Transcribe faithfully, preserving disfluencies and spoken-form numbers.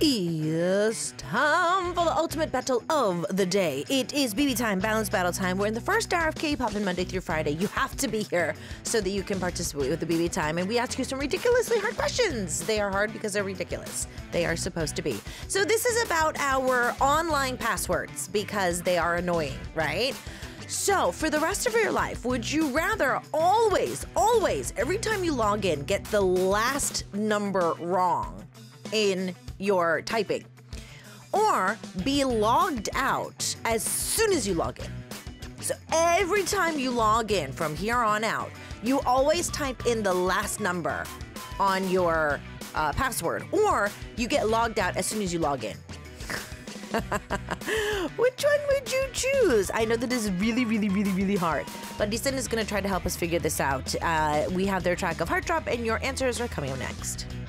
It's time for the ultimate battle of the day. It is B B time, balance battle time. We're in the first hour of K-pop on Monday through Friday. You have to be here so that you can participate with the B B time. And we ask you some ridiculously hard questions. They are hard because they're ridiculous. They are supposed to be. So this is about our online passwords because they are annoying, right? So for the rest of your life, would you rather always, always, every time you log in, get the last number wrong in your typing, or be logged out as soon as you log in? So every time you log in from here on out, you always type in the last number on your uh, password, or you get logged out as soon as you log in. Which one would you choose? I know that is really, really, really, really hard, but Disen is going to try to help us figure this out. Uh, we have their track of Heart Drop, and your answers are coming up next.